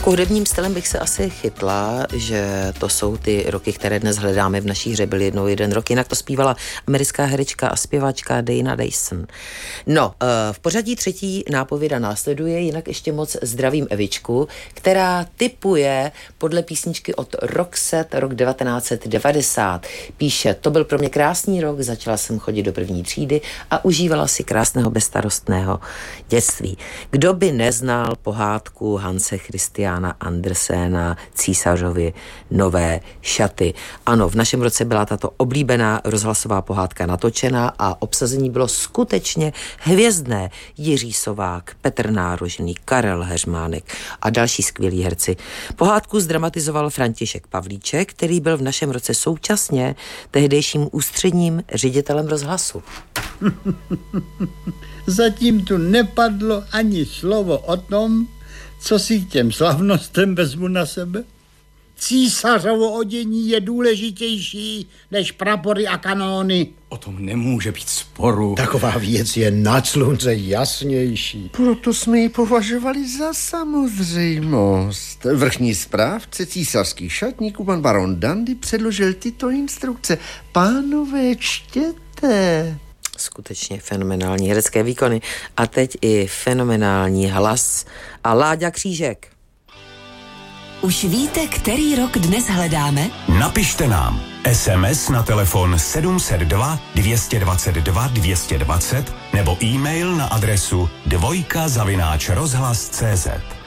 Hudebním stylem bych se asi chytla, že to jsou ty roky, které dnes hledáme v naší hřebili jednou jeden rok. Jinak to zpívala americká herečka a zpěvačka Dana Dyson. No, v pořadí třetí nápověda následuje, jinak ještě moc zdravím Evičku, která tipuje podle písničky od Roxette rok 1990. Píše, to byl pro mě krásný rok, začala jsem chodit do první třídy a užívala si krásného bezstarostného dětství. Kdo by neznal pohádku Hanse Christiana Andersena Císařovi nové šaty? Ano, v našem roce byla tato oblíbená rozhlasová pohádka natočena a obsazení bylo skutečně hvězdné. Jiří Sovák, Petr Nárožný, Karel Heřmánek a další skvělí herci. Pohádku zdramatizoval František Pavlíček, který byl v našem roce současně tehdejším ústředním ředitelem rozhlasu. Zatím tu nepadlo ani slovo o tom, co si k těm slavnostem vezmu na sebe. Císařovo odění je důležitější než prapory a kanóny. O tom nemůže být sporu. Taková věc je nad slunce jasnější. Proto jsme ji považovali za samozřejmost. Vrchní správce císařských šatníků, pan baron Dandy, předložil tyto instrukce. Pánové, čtěte. Skutečně fenomenální herecké výkony a teď i fenomenální hlas a Láďa Křížek. Už víte, který rok dnes hledáme? Napište nám SMS na telefon 702 222 220 nebo e-mail na adresu dvojka@rozhlas.cz.